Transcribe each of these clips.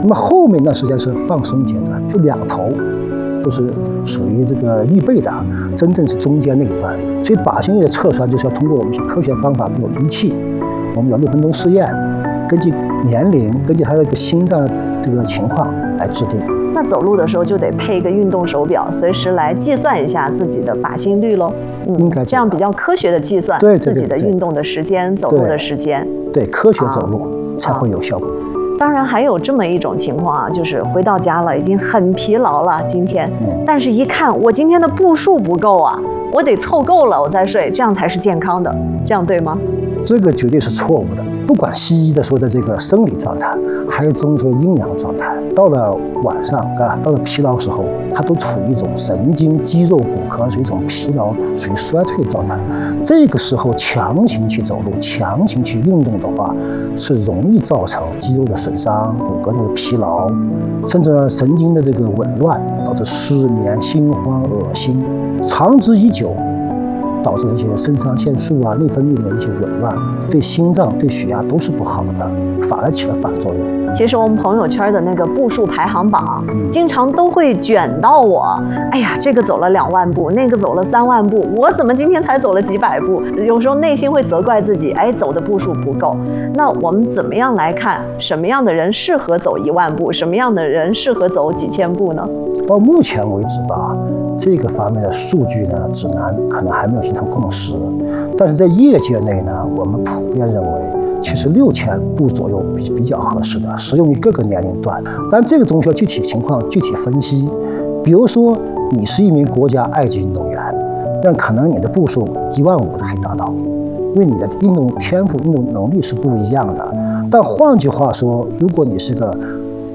那么后面呢，实际上是放松阶段，就两头都是属于这个预备的，真正是中间那一段。所以靶心率的测算就是要通过我们一些科学方法，比如仪器，我们有6分钟试验，根据年龄，根据他这个心脏这个情况来制定。 那走路的时候就得配一个运动手表，随时来计算一下自己的靶心率喽。 应该这样比较科学的计算自己的运动的时间、走路的时间。 对，科学走路才会有效果。 当然还有这么一种情况啊，就是回到家了，已经很疲劳了今天，但是一看我今天的步数不够啊，我得凑够了我再睡，这样才是健康的，这样对吗？ 这个绝对是错误的。不管西医的说的这个生理状态，还是中医说阴阳状态，到了晚上啊，到了疲劳时候，它都处于一种神经、肌肉、骨骼属于一种疲劳、属于衰退状态。这个时候强行去走路、强行去运动的话，是容易造成肌肉的损伤、骨骼的疲劳，甚至神经的这个紊乱，导致失眠、心慌、恶心，长之以久，导致这些肾上腺素啊、内分泌的一些紊乱，对心脏、对血压都是不好的，反而起了反作用。 其实我们朋友圈的那个步数排行榜，经常都会卷到我。哎呀，这个走了2万步，那个走了3万步，我怎么今天才走了几百步？有时候内心会责怪自己，哎，走的步数不够。那我们怎么样来看什么样的人适合走1万步，什么样的人适合走几千步呢？ 到目前为止吧，这个方面的数据呢，指南可能还没有形成共识。但是在业界内呢，我们普遍认为，其实6000步左右比较合适的，适用于各个年龄段。但这个东西要具体情况具体分析。比如说，你是一名国家爱级运动员，那可能你的步数1万5都可以达到，因为你的运动天赋、运动能力是不一样的。但换句话说，如果你是个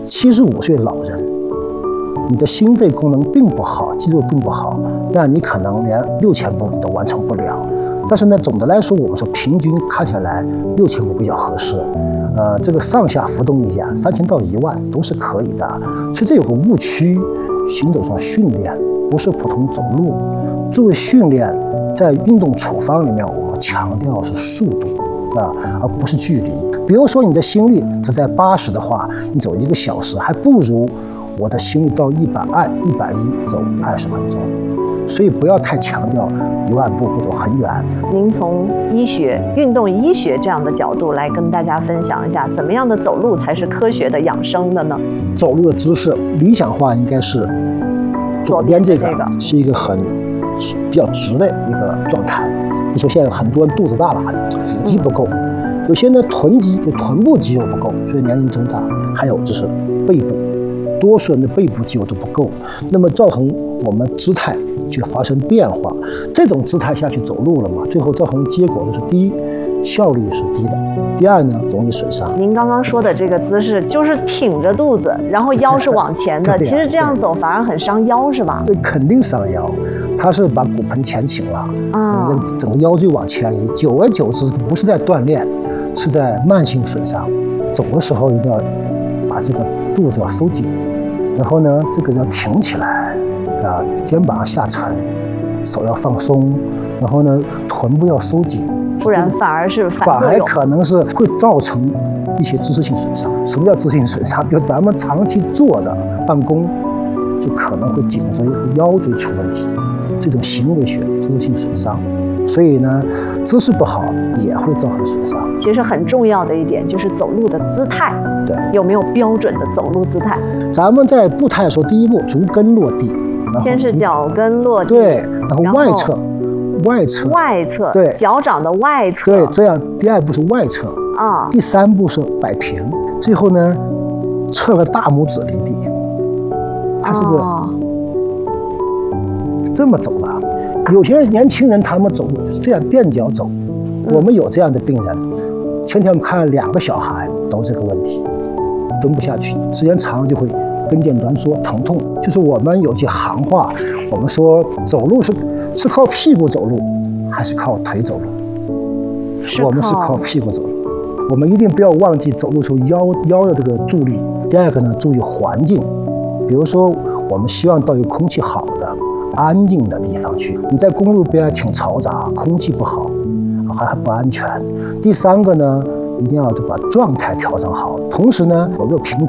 75岁老人，你的心肺功能并不好，肌肉并不好，那你可能连6000步你都完成不了。但是呢，总的来说，我们说平均看下来6000步比较合适。这个上下浮动一下，3000到1万都是可以的。其实这有个误区，行走上训练不是普通走路。作为训练，在运动处方里面，我们强调是速度啊，而不是距离。比如说你的心率只在80的话，你走1个小时，还不如我的心率到120、110走20分钟。所以不要太强调1万步或者很远。 您从医学、运动医学这样的角度来跟大家分享一下，怎么样的走路才是科学的养生的呢？走路的姿势理想化应该是左边这个是一个比较直的一个状态。比如说现在很多人肚子大了，腹肌不够，有些呢臀肌就臀部肌肉不够，所以年龄增大。还有就是背部，多数人的背部肌肉都不够，那么造成我们姿态就发生变化。这种姿态下去走路了嘛，最后造成结果就是：第一，效率是低的；第二呢，容易损伤。 您刚刚说的这个姿势就是挺着肚子，然后腰是往前的，其实这样走反而很伤腰，是吧？ 对，肯定伤腰。它是把骨盆前倾了整个腰椎往前移，久而久之不是在锻炼，是在慢性损伤。走的时候一定要把这个肚子要收紧，然后呢，这个要挺起来啊，肩膀下沉，手要放松，然后呢，臀部要收紧， 不然反而是反而可能是会造成一些姿势性损伤。什么叫姿势性损伤？比如咱们长期坐着办公，就可能会颈椎和腰椎出问题，这种行为学姿势性损伤。所以呢，姿势不好也会造成损伤。 其实很重要的一点就是走路的姿态， 对， 有没有标准的走路姿态？ 咱们在步态的时候，第一步足跟落地， 先是脚跟落地， 对，然后外侧，对， 脚掌的外侧， 对，这样第二步是外侧啊， 第3步是摆平，最后呢，侧个大拇指离地，它是个这么走的。有些年轻人他们走路就是这样垫脚走，我们有这样的病人。前天我们看了2个小孩都这个问题，蹲不下去，时间长了就会跟腱挛缩、疼痛。就是我们有句行话，我们说走路是靠屁股走路，还是靠腿走路？我们是靠屁股走路。我们一定不要忘记走路时候腰的这个助力。第二个呢，注意环境，比如说我们希望到有空气好的、安静的地方去。你在公路边挺嘈杂，空气不好，还不安全。第3个呢，一定要把状态调整好，同时呢，有没有平